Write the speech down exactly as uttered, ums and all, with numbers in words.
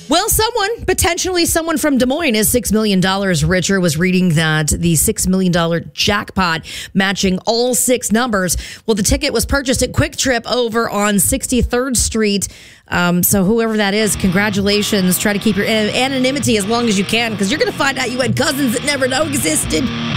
Well, someone, potentially someone from Des Moines, is six million dollars richer. Was reading that the six million dollars jackpot matching all six numbers. Well, the ticket was purchased at Quick Trip over on sixty-third Street. Um, so whoever that is, congratulations. Try to keep your anonymity as long as you can, because you're going to find out you had cousins that never know existed.